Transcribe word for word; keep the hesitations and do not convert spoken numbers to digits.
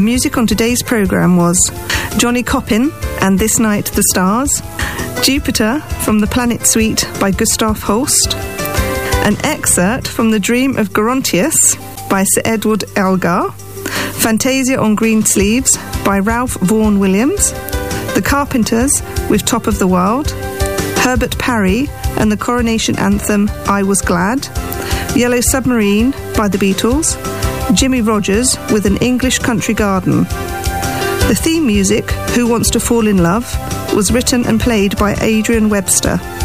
The music on today's programme was Johnny Coppin and This Night the Stars, Jupiter from the Planet Suite by Gustav Holst, an excerpt from The Dream of Gerontius by Sir Edward Elgar, Fantasia on Green Sleeves by Ralph Vaughan Williams, The Carpenters with Top of the World, Herbert Parry and the Coronation Anthem I Was Glad, Yellow Submarine by the Beatles, Jimmy Rogers with An English Country Garden. The theme music, Who Wants to Fall in Love, was written and played by Adrian Webster.